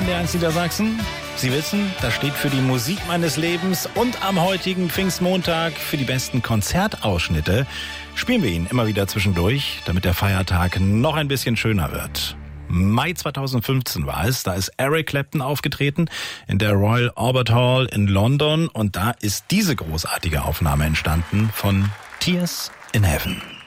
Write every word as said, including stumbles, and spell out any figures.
N D eins Niedersachsen. Sie wissen, das steht für die Musik meines Lebens und am heutigen Pfingstmontag für die besten Konzertausschnitte spielen wir ihn immer wieder zwischendurch, damit der Feiertag noch ein bisschen schöner wird. Mai zweitausendfünfzehn war es, da ist Eric Clapton aufgetreten in der Royal Albert Hall in London und da ist diese großartige Aufnahme entstanden von Tears in Heaven.